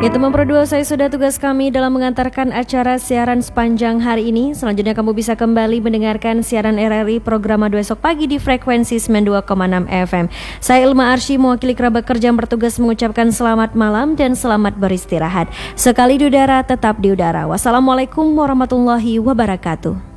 Ya teman Pro 2, saya sudah tugas kami dalam mengantarkan acara siaran sepanjang hari ini. Selanjutnya kamu bisa kembali mendengarkan siaran RRI program 2 esok pagi di frekuensi 92,6 FM. Saya Ilma Arsy mewakili kerabat kerja yang bertugas mengucapkan selamat malam dan selamat beristirahat. Sekali di udara, tetap di udara. Wassalamualaikum warahmatullahi wabarakatuh.